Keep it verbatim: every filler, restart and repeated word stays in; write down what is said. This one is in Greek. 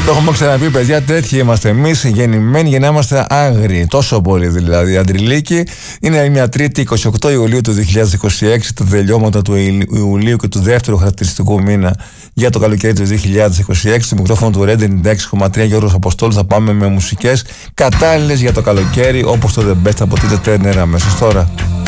Το έχουμε ξαναπεί, παιδιά, τέτοιοι είμαστε εμείς, γεννημένοι για να είμαστε άγριοι. Τόσο πολύ δηλαδή. Αντριλίκη είναι μια Τρίτη, εικοστή ογδόη Ιουλίου του δύο χιλιάδες είκοσι έξι, τα τελειώματα του Ιουλίου και του δεύτερου χαρακτηριστικού μήνα για το καλοκαίρι του δύο χιλιάδες είκοσι έξι. Στο μικρόφωνο του Red ενενήντα έξι κόμμα τρία, Γιώργος Αποστόλου. Θα πάμε με μουσικές κατάλληλες για το καλοκαίρι, όπως το The Best από τη Turner αμέσως τώρα.